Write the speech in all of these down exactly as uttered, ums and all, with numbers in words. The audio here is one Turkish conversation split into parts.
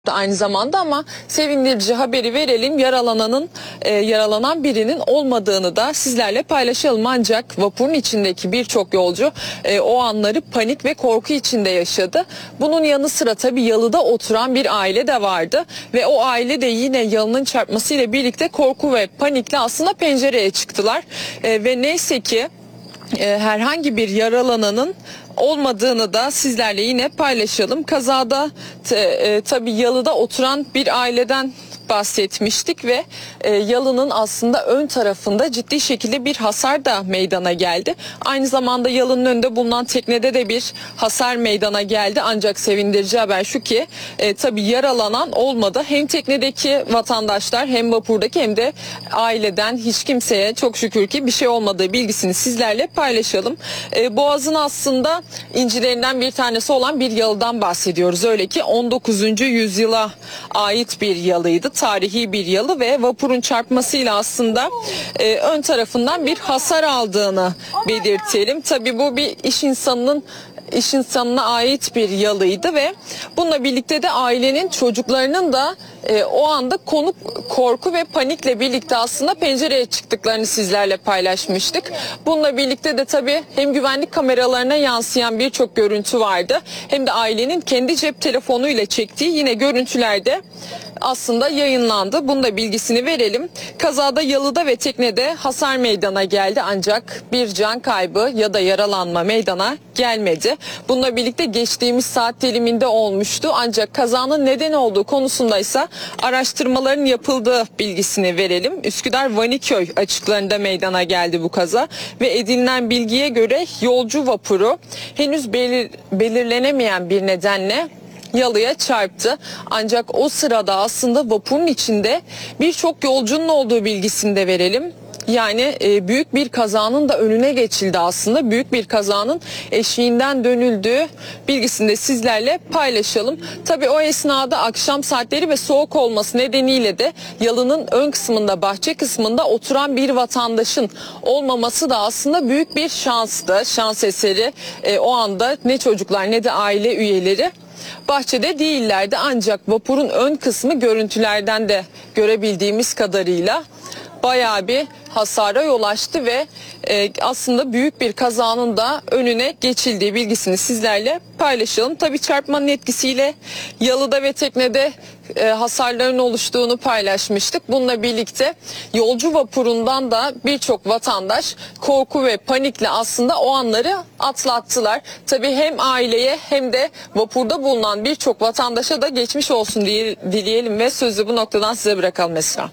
aynı zamanda ama sevindirici haberi verelim. Yaralananın e, yaralanan birinin olmadığını da sizlerle paylaşalım. Ancak vapurun içindeki birçok yolcu e, o anları panik ve korku içinde yaşadı. Bunun yanı sıra tabii yalıda oturan bir aile de vardı ve o aile de yine yalının çarpmasıyla birlikte korku ve panikle aslında pencereye çıktılar. E, ve neyse ki e, herhangi bir yaralananın olmadığını da sizlerle yine paylaşalım. Kazada e, tabii yalıda oturan bir aileden bahsetmiştik ve e, yalının aslında ön tarafında ciddi şekilde bir hasar da meydana geldi. Aynı zamanda yalının önünde bulunan teknede de bir hasar meydana geldi. Ancak sevindirici haber şu ki e, tabii yaralanan olmadı. Hem teknedeki vatandaşlar hem vapurdaki hem de aileden hiç kimseye çok şükür ki bir şey olmadığı bilgisini sizlerle paylaşalım. E, Boğaz'ın aslında incilerinden bir tanesi olan bir yalıdan bahsediyoruz. Öyle ki on dokuzuncu yüzyıla ait bir yalıydı. Tarihi bir yalı ve vapurun çarpmasıyla aslında e, ön tarafından bir hasar aldığını belirtelim. Tabii bu bir iş insanının iş insanına ait bir yalıydı ve bununla birlikte de ailenin çocuklarının da e, o anda konuk korku ve panikle birlikte aslında pencereye çıktıklarını sizlerle paylaşmıştık. Bununla birlikte de tabii hem güvenlik kameralarına yansıyan birçok görüntü vardı hem de ailenin kendi cep telefonuyla çektiği yine görüntülerde aslında yayınlandı. Bunun da bilgisini verelim. Kazada yalıda ve teknede hasar meydana geldi ancak bir can kaybı ya da yaralanma meydana gelmedi. Bununla birlikte geçtiğimiz saat diliminde olmuştu ancak kazanın neden olduğu konusunda ise araştırmaların yapıldığı bilgisini verelim. Üsküdar Vaniköy açıklarında meydana geldi bu kaza ve edinilen bilgiye göre yolcu vapuru henüz belir, belirlenemeyen bir nedenle yalıya çarptı. Ancak o sırada aslında vapurun içinde birçok yolcunun olduğu bilgisini de verelim. Yani e, büyük bir kazanın da önüne geçildi aslında. Büyük bir kazanın eşiğinden dönüldüğü bilgisini de sizlerle paylaşalım. Tabii o esnada akşam saatleri ve soğuk olması nedeniyle de yalının ön kısmında, bahçe kısmında oturan bir vatandaşın olmaması da aslında büyük bir şanstı. Şans eseri e, o anda ne çocuklar ne de aile üyeleri bahçede değillerdi ancak vapurun ön kısmı görüntülerden de görebildiğimiz kadarıyla bayağı bir hasara yol açtı ve e, aslında büyük bir kazanın da önüne geçildiği bilgisini sizlerle paylaşalım. Tabii çarpmanın etkisiyle yalıda ve teknede e, hasarların oluştuğunu paylaşmıştık. Bununla birlikte yolcu vapurundan da birçok vatandaş korku ve panikle aslında o anları atlattılar. Tabii hem aileye hem de vapurda bulunan birçok vatandaşa da geçmiş olsun diye dileyelim ve sözü bu noktadan size bırakalım Esra.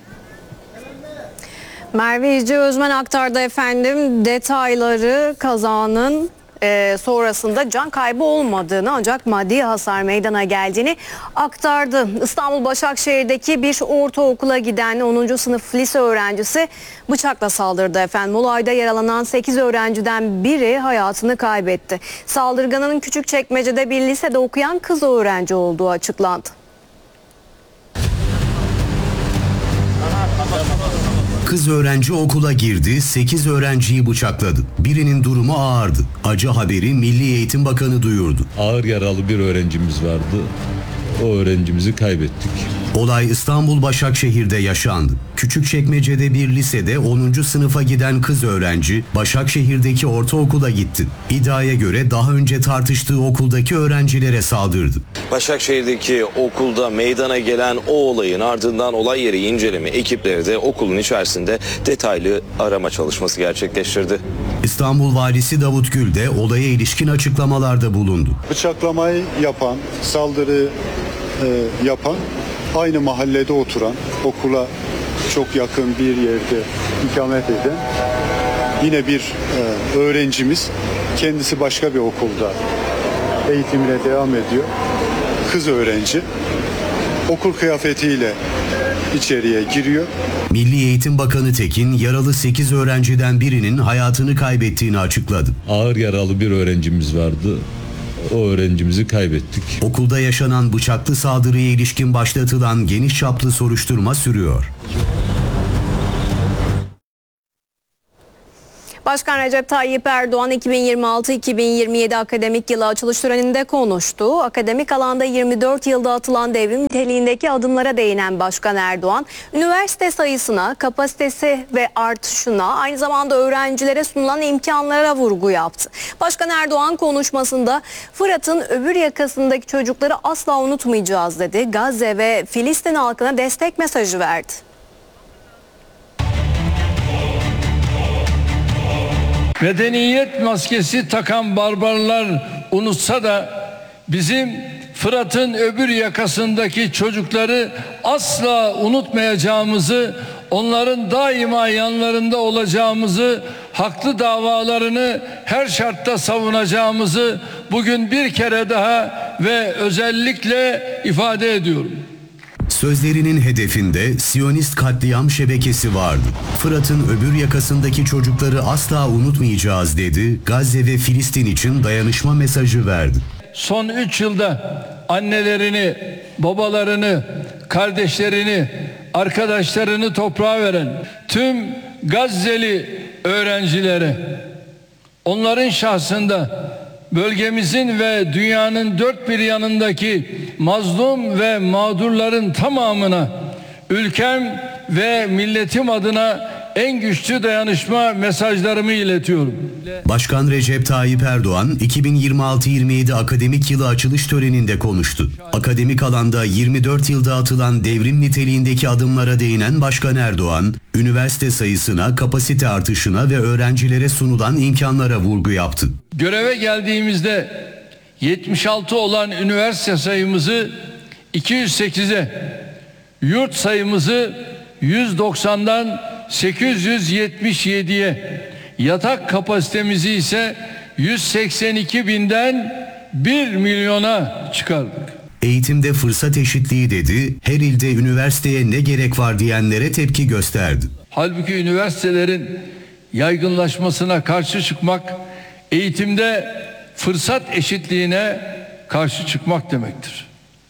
Merve İzci Özmen aktardı efendim detayları. Kazanın e, sonrasında can kaybı olmadığını ancak maddi hasar meydana geldiğini aktardı. İstanbul Başakşehir'deki bir ortaokula giden onuncu sınıf lise öğrencisi bıçakla saldırdı efendim. Olayda yaralanan sekiz öğrenciden biri hayatını kaybetti. Saldırganın Küçükçekmece'de bir lisede okuyan kız öğrenci olduğu açıklandı. Kız öğrenci okula girdi, sekiz öğrenciyi bıçakladı. Birinin durumu ağırdı. Acı haberi Milli Eğitim Bakanı duyurdu. Ağır yaralı bir öğrencimiz vardı. O öğrencimizi kaybettik. Olay İstanbul Başakşehir'de yaşandı. Küçükçekmece'de bir lisede onuncu sınıfa giden kız öğrenci Başakşehir'deki ortaokula gitti. İddiaya göre daha önce tartıştığı okuldaki öğrencilere saldırdı. Başakşehir'deki okulda meydana gelen o olayın ardından olay yeri inceleme ekipleri de okulun içerisinde detaylı arama çalışması gerçekleştirdi. İstanbul Valisi Davut Gül de olaya ilişkin açıklamalarda bulundu. Bıçaklamayı yapan, saldırı e, yapan, aynı mahallede oturan, okula çok yakın bir yerde ikamet eden yine bir e, öğrencimiz. Kendisi başka bir okulda eğitimine devam ediyor. Kız öğrenci okul kıyafetiyle içeriye giriyor. Milli Eğitim Bakanı Tekin yaralı sekiz öğrenciden birinin hayatını kaybettiğini açıkladı. Ağır yaralı bir öğrencimiz vardı. O öğrencimizi kaybettik. Okulda yaşanan bıçaklı saldırıya ilişkin başlatılan geniş çaplı soruşturma sürüyor. Başkan Recep Tayyip Erdoğan iki bin yirmi altı iki bin yirmi yedi akademik yılı açılış töreninde konuştu. Akademik alanda yirmi dört yılda atılan devrim niteliğindeki adımlara değinen Başkan Erdoğan, üniversite sayısına, kapasitesi ve artışına, aynı zamanda öğrencilere sunulan imkanlara vurgu yaptı. Başkan Erdoğan konuşmasında Fırat'ın öbür yakasındaki çocukları asla unutmayacağız dedi. Gazze ve Filistin halkına destek mesajı verdi. Medeniyet maskesi takan barbarlar unutsa da bizim Fırat'ın öbür yakasındaki çocukları asla unutmayacağımızı, onların daima yanlarında olacağımızı, haklı davalarını her şartta savunacağımızı bugün bir kere daha ve özellikle ifade ediyorum. Sözlerinin hedefinde Siyonist katliam şebekesi vardı. Fırat'ın öbür yakasındaki çocukları asla unutmayacağız dedi. Gazze ve Filistin için dayanışma mesajı verdi. Son üç yılda annelerini, babalarını, kardeşlerini, arkadaşlarını toprağa veren tüm Gazze'li öğrencilere, onların şahsında bölgemizin ve dünyanın dört bir yanındaki mazlum ve mağdurların tamamına ülkem ve milletim adına en güçlü dayanışma mesajlarımı iletiyorum. Başkan Recep Tayyip Erdoğan iki bin yirmi altı yirmi yedi akademik yılı açılış töreninde konuştu. Akademik alanda yirmi dört yılda atılan devrim niteliğindeki adımlara değinen Başkan Erdoğan, üniversite sayısına, kapasite artışına ve öğrencilere sunulan imkanlara vurgu yaptı. Göreve geldiğimizde yetmiş altı olan üniversite sayımızı iki yüz sekize, yurt sayımızı yüz doksandan sekiz yüz yetmiş yediye, yatak kapasitemizi ise yüz seksen iki binden bir milyona çıkardık. Eğitimde fırsat eşitliği dedi, her ilde üniversiteye ne gerek var diyenlere tepki gösterdi. Halbuki üniversitelerin yaygınlaşmasına karşı çıkmak, eğitimde fırsat eşitliğine karşı çıkmak demektir.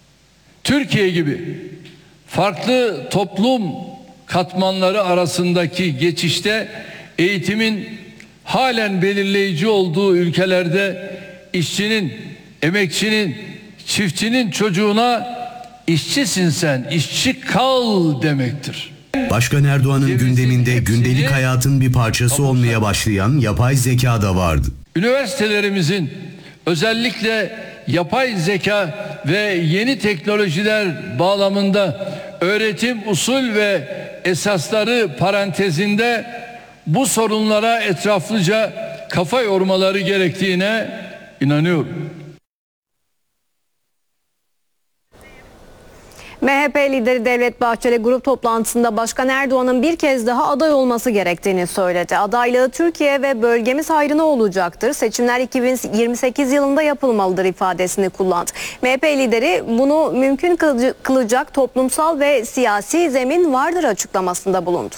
Türkiye gibi farklı toplum katmanları arasındaki geçişte eğitimin halen belirleyici olduğu ülkelerde işçinin, emekçinin, çiftçinin çocuğuna işçisin sen, işçi kal demektir. Başkan Erdoğan'ın gündeminde gündelik hayatın bir parçası olmaya başlayan yapay zeka da vardı. Üniversitelerimizin özellikle yapay zeka ve yeni teknolojiler bağlamında öğretim usul ve esasları parantezinde bu sorunlara etraflıca kafa yormaları gerektiğine inanıyorum. M H P lideri Devlet Bahçeli grup toplantısında Başkan Erdoğan'ın bir kez daha aday olması gerektiğini söyledi. Adaylığı Türkiye ve bölgemiz hayrına olacaktır. Seçimler iki bin yirmi sekiz yılında yapılmalıdır ifadesini kullandı. M H P lideri bunu mümkün kılacak toplumsal ve siyasi zemin vardır açıklamasında bulundu.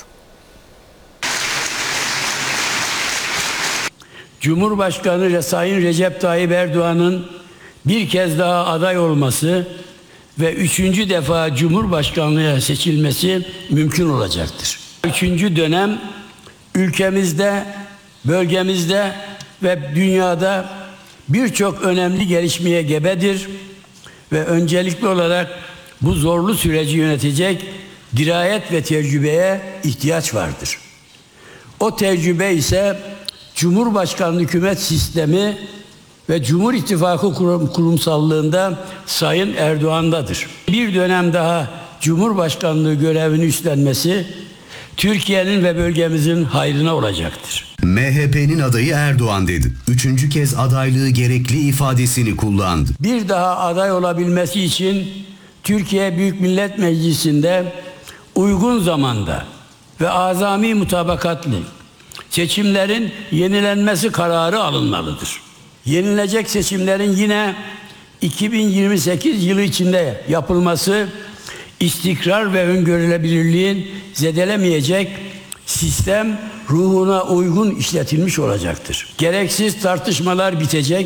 Cumhurbaşkanı Sayın Recep Tayyip Erdoğan'ın bir kez daha aday olması ve üçüncü defa Cumhurbaşkanlığına seçilmesi mümkün olacaktır. Üçüncü dönem ülkemizde, bölgemizde ve dünyada birçok önemli gelişmeye gebedir ve öncelikli olarak bu zorlu süreci yönetecek dirayet ve tecrübeye ihtiyaç vardır. O tecrübe ise Cumhurbaşkanlığı hükümet sistemi ve Cumhur İttifakı kurum, kurumsallığında Sayın Erdoğan'dadır. Bir dönem daha Cumhurbaşkanlığı görevini üstlenmesi Türkiye'nin ve bölgemizin hayrına olacaktır. M H P'nin adayı Erdoğan dedi. Üçüncü kez adaylığı gerekli ifadesini kullandı. Bir daha aday olabilmesi için Türkiye Büyük Millet Meclisi'nde uygun zamanda ve azami mutabakatlı seçimlerin yenilenmesi kararı alınmalıdır. Yenilecek seçimlerin yine iki bin yirmi sekiz yılı içinde yapılması istikrar ve öngörülebilirliğin zedelemeyecek sistem ruhuna uygun işletilmiş olacaktır. Gereksiz tartışmalar bitecek,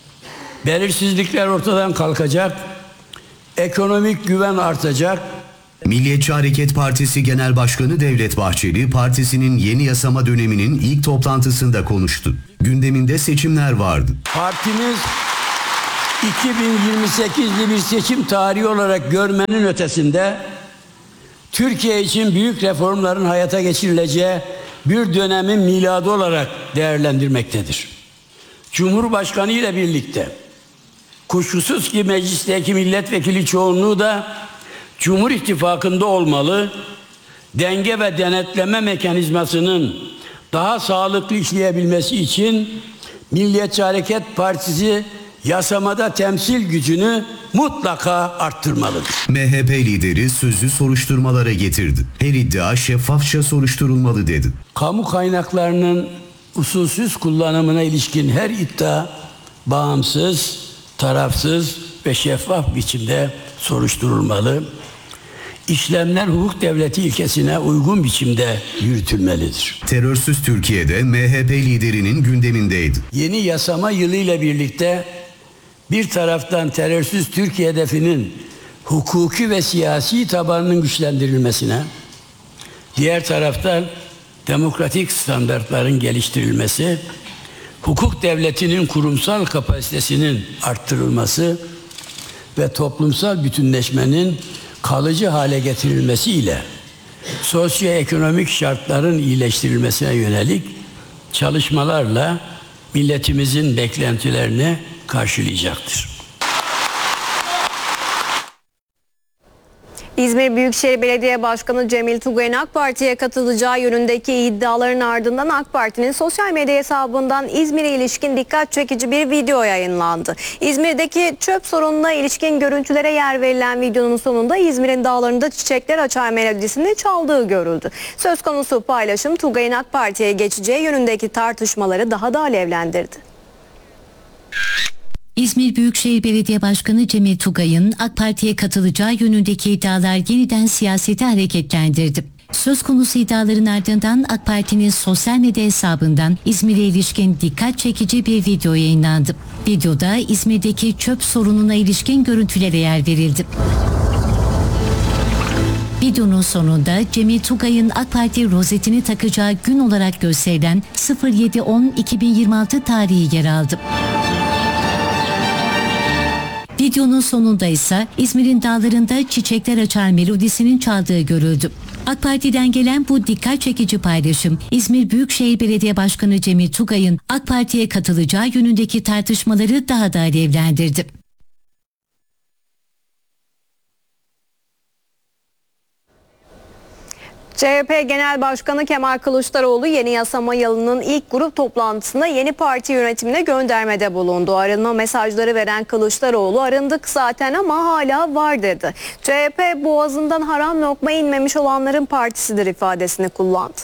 belirsizlikler ortadan kalkacak, ekonomik güven artacak, Milliyetçi Hareket Partisi Genel Başkanı Devlet Bahçeli, partisinin yeni yasama döneminin ilk toplantısında konuştu. Gündeminde seçimler vardı. Partimiz iki bin yirmi sekizli bir seçim tarihi olarak görmenin ötesinde Türkiye için büyük reformların hayata geçirileceği bir dönemin miladı olarak değerlendirmektedir. Cumhurbaşkanı ile birlikte kuşkusuz ki meclisteki milletvekili çoğunluğu da Cumhur İttifakı'nda olmalı, denge ve denetleme mekanizmasının daha sağlıklı işleyebilmesi için Milliyetçi Hareket Partisi yasamada temsil gücünü mutlaka arttırmalıdır. M H P lideri sözü soruşturmalara getirdi. Her iddia şeffafça soruşturulmalı dedi. Kamu kaynaklarının usulsüz kullanımına ilişkin her iddia bağımsız, tarafsız ve şeffaf biçimde soruşturulmalı. İşlemler hukuk devleti ilkesine uygun biçimde yürütülmelidir. Terörsüz Türkiye'de M H P liderinin gündemindeydi. Yeni yasama yılı ile birlikte bir taraftan terörsüz Türkiye hedefinin hukuki ve siyasi tabanının güçlendirilmesine, diğer taraftan demokratik standartların geliştirilmesi, hukuk devletinin kurumsal kapasitesinin arttırılması ve toplumsal bütünleşmenin kalıcı hale getirilmesiyle sosyoekonomik şartların iyileştirilmesine yönelik çalışmalarla milletimizin beklentilerini karşılayacaktır. İzmir Büyükşehir Belediye Başkanı Cemil Tugay'ın AK Parti'ye katılacağı yönündeki iddiaların ardından AK Parti'nin sosyal medya hesabından İzmir'e ilişkin dikkat çekici bir video yayınlandı. İzmir'deki çöp sorununa ilişkin görüntülere yer verilen videonun sonunda İzmir'in dağlarında çiçekler açar melodisini çaldığı görüldü. Söz konusu paylaşım Tugay'ın AK Parti'ye geçeceği yönündeki tartışmaları daha da alevlendirdi. İzmir Büyükşehir Belediye Başkanı Cemil Tugay'ın AK Parti'ye katılacağı yönündeki iddialar yeniden siyaseti hareketlendirdi. Söz konusu iddiaların ardından AK Parti'nin sosyal medya hesabından İzmir'e ilişkin dikkat çekici bir video yayınlandı. Videoda İzmir'deki çöp sorununa ilişkin görüntülere yer verildi. Videonun sonunda Cemil Tugay'ın AK Parti rozetini takacağı gün olarak gösterilen sıfır yedi on iki bin yirmi altı tarihi yer aldı. Videonun sonunda ise İzmir'in dağlarında çiçekler açar melodisinin çaldığı görüldü. AK Parti'den gelen bu dikkat çekici paylaşım İzmir Büyükşehir Belediye Başkanı Cemil Tugay'ın AK Parti'ye katılacağı yönündeki tartışmaları daha da alevlendirdi. C H P Genel Başkanı Kemal Kılıçdaroğlu yeni yasama yılının ilk grup toplantısında yeni parti yönetimine göndermede bulundu. Arınma mesajları veren Kılıçdaroğlu arındık zaten ama hala var dedi. C H P boğazından haram lokma inmemiş olanların partisidir ifadesini kullandı.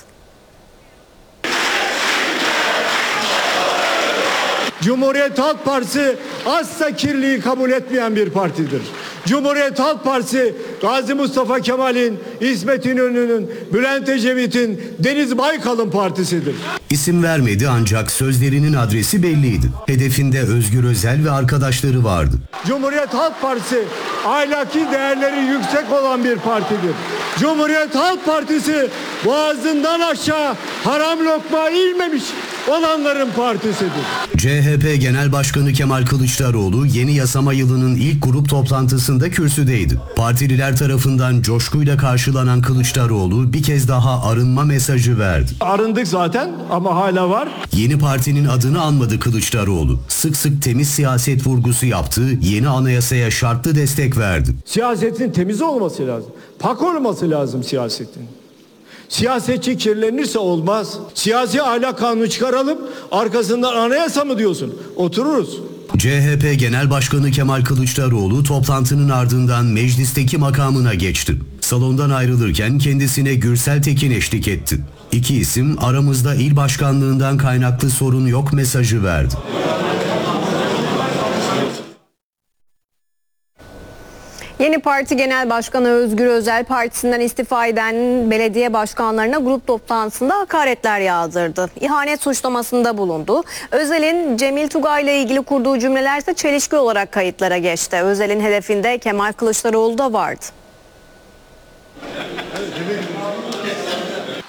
Cumhuriyet Halk Partisi asla kirliliği kabul etmeyen bir partidir. Cumhuriyet Halk Partisi Gazi Mustafa Kemal'in, İsmet İnönü'nün, Bülent Ecevit'in, Deniz Baykal'ın partisidir. İsim vermedi ancak sözlerinin adresi belliydi. Hedefinde Özgür Özel ve arkadaşları vardı. Cumhuriyet Halk Partisi ahlaki değerleri yüksek olan bir partidir. Cumhuriyet Halk Partisi boğazından aşağı haram lokma inmemiş olanların partisidir. C H P Genel Başkanı Kemal Kılıçdaroğlu yeni yasama yılının ilk grup toplantısında kürsüdeydi. Partililer tarafından coşkuyla karşılanan Kılıçdaroğlu bir kez daha arınma mesajı verdi. Arındık zaten ama hala var. Yeni partinin adını anmadı Kılıçdaroğlu. Sık sık temiz siyaset vurgusu yaptı, yeni anayasaya şartlı destek verdi. Siyasetin temiz olması lazım. Pak olması lazım siyasetin. Siyasetçi kirlenirse olmaz. Siyasi ahlak kanunu çıkaralım, arkasından anayasa mı diyorsun? Otururuz. C H P Genel Başkanı Kemal Kılıçdaroğlu toplantının ardından meclisteki makamına geçti. Salondan ayrılırken kendisine Gürsel Tekin eşlik etti. İki isim aramızda il başkanlığından kaynaklı sorun yok mesajı verdi. Yeni Parti Genel Başkanı Özgür Özel partisinden istifa eden belediye başkanlarına grup toplantısında hakaretler yağdırdı. İhanet suçlamasında bulundu. Özel'in Cemil Tugay ile ilgili kurduğu cümleler ise çelişki olarak kayıtlara geçti. Özel'in hedefinde Kemal Kılıçdaroğlu da vardı.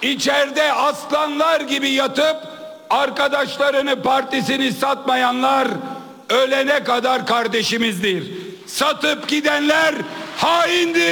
içeride aslanlar gibi yatıp arkadaşlarını, partisini satmayanlar ölene kadar kardeşimizdir. Satıp gidenler haindir.